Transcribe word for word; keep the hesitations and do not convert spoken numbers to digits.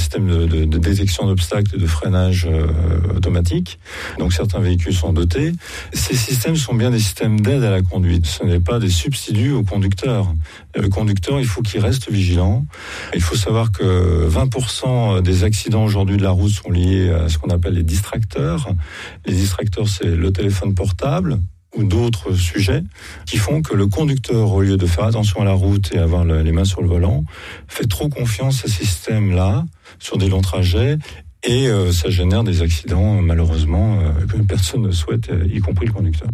système de, de, de détection d'obstacles et de freinage euh, automatique. Donc certains véhicules sont dotés. Ces systèmes sont bien des systèmes d'aide à la conduite. Ce n'est pas des substituts au conducteur. Et le conducteur, il faut qu'il reste vigilant. Il faut savoir que vingt pour cent des accidents aujourd'hui de la route sont liés à ce qu'on appelle les distracteurs. Les distracteurs, c'est le téléphone portable ou d'autres sujets qui font que le conducteur, au lieu de faire attention à la route et avoir les mains sur le volant, fait trop confiance à ces systèmes-là sur des longs trajets et euh, ça génère des accidents, malheureusement, euh, que personne ne souhaite, y compris le conducteur.